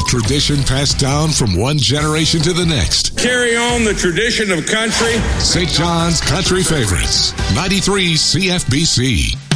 Tradition passed down from one generation to the next. Carry on the tradition of country. St. John's Country Favorites, 93 CFBC.